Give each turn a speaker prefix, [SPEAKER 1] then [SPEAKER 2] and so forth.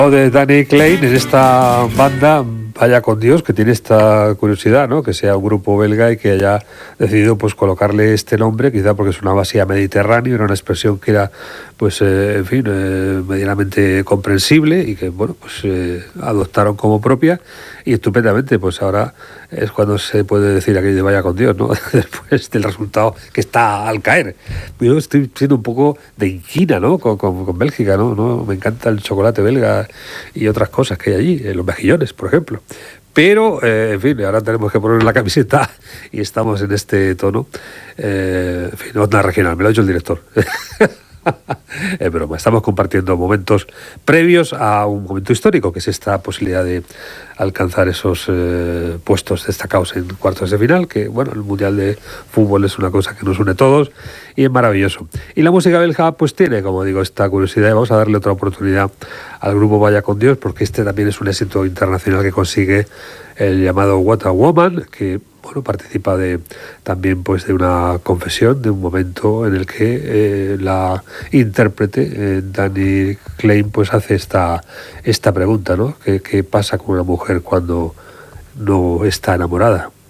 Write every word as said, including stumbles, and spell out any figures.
[SPEAKER 1] De Danny Klein en esta banda Vaya con Dios, que tiene esta curiosidad, ¿no? Que sea un grupo belga y que haya decidido pues colocarle este nombre, quizá porque sonaba así a Mediterráneo, era una expresión que era pues eh, en fin, eh, medianamente comprensible y que bueno, pues eh, adoptaron como propia y estupendamente, pues ahora es cuando se puede decir aquello de Vaya con Dios, ¿no? Después del resultado que está al caer. Yo estoy siendo un poco de inquina, ¿no? Con, con, con Bélgica, ¿no? ¿no? Me encanta el chocolate belga y otras cosas que hay allí, eh, los mejillones, por ejemplo. Pero, eh, en fin, ahora tenemos que poner la camiseta y estamos en este tono. Eh, en fin, onda regional, me lo ha dicho el director. Es broma, estamos compartiendo momentos previos a un momento histórico, que es esta posibilidad de alcanzar esos eh, puestos destacados en cuartos de final, que bueno, el Mundial de Fútbol es una cosa que nos une a todos y es maravilloso. Y la música belga pues tiene, como digo, esta curiosidad y vamos a darle otra oportunidad al grupo Vaya con Dios, porque este también es un éxito internacional que consigue el llamado What a Woman, que bueno, participa de también pues de una confesión, de un momento en el que eh, la intérprete eh, Danny Klein pues hace esta esta pregunta, ¿no? ¿Qué, qué pasa con una mujer cuando no está enamorada?